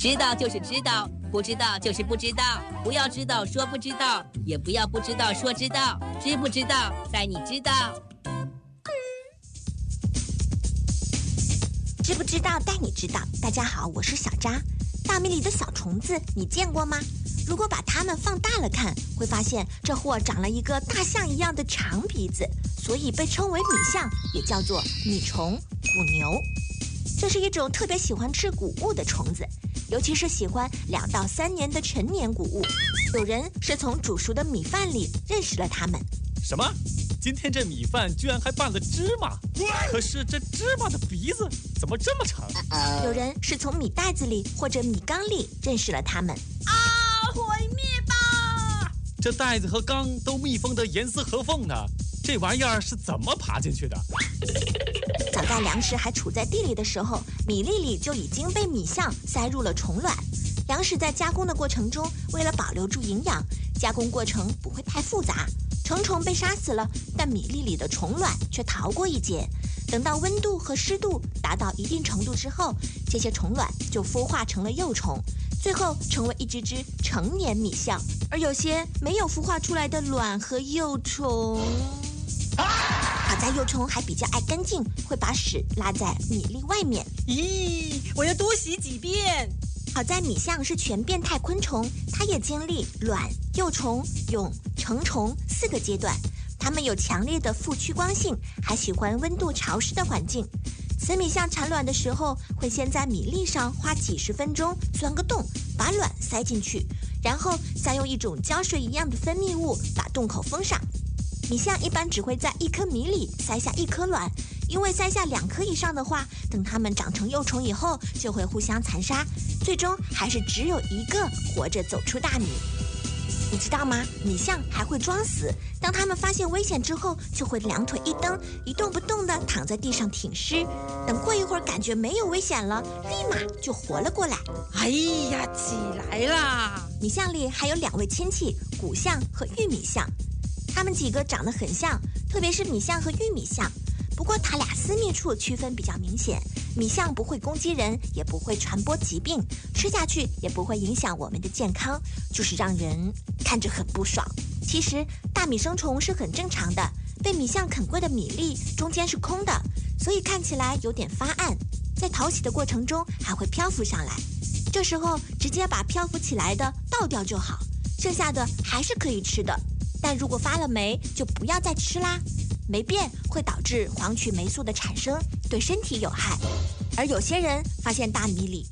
知道就是知道，不知道就是不知道。不要知道说不知道，也不要不知道说知道。知不知道，在你知道。 知不知道带你知道。大家好，我是小渣。大米里的小虫子你见过吗？如果把它们放大了看，会发现这货长了一个大象一样的长鼻子，所以被称为米象，也叫做米虫、谷牛。这是一种特别喜欢吃谷物的虫子，尤其是喜欢2到3年的成年谷物。有人是从煮熟的米饭里认识了它们。 什么？今天这米饭居然还拌了芝麻？可是这芝麻的鼻子怎么这么长？ 有人是从米袋子里或者米缸里认识了它们。 毁灭吧！ 这袋子和缸都密封得严丝合缝呢，这玩意儿是怎么爬进去的？ 早在粮食还处在地里的时候，米粒里就已经被米象塞入了虫卵。粮食在加工的过程中，为了保留住营养，加工过程不会太复杂。成虫被杀死了，但米粒里的虫卵却逃过一劫。等到温度和湿度达到一定程度之后，这些虫卵就孵化成了幼虫，最后成为一只只成年米象。而有些没有孵化出来的卵和幼虫，好在幼虫还比较爱干净，会把屎拉在米粒外面。 咦，我要多洗几遍。 好在米象是全变态昆虫，它也经历卵、幼虫、蛹、成虫4个阶段。它们有强烈的富趋光性，还喜欢温度潮湿的环境。雌米象产卵的时候，会先在米粒上花几10分钟钻个洞，把卵塞进去，然后再用一种胶水一样的分泌物把洞口封上。米象一般只会在1颗米里塞下1颗卵，因为塞下2颗以上的话，等它们长成幼虫以后，就会互相残杀，最终还是只有1个活着走出大米。你知道吗？米象还会装死，当它们发现危险之后，就会2腿一蹬，一动不动地躺在地上挺尸。等过一会儿感觉没有危险了，立马就活了过来。 哎呀，起来啦！ 米象里还有2位亲戚，谷象和玉米象。它们几个长得很像，特别是米象和玉米象。不过它俩私密处区分比较明显，米象不会攻击人，也不会传播疾病，吃下去也不会影响我们的健康，就是让人看着很不爽。其实大米生虫是很正常的，被米象啃过的米粒中间是空的，所以看起来有点发暗，在淘洗的过程中还会漂浮上来。这时候直接把漂浮起来的倒掉就好，剩下的还是可以吃的。但如果发了霉，就不要再吃啦。霉变会导致黄曲霉素的产生，对身体有害。而有些人发现大米里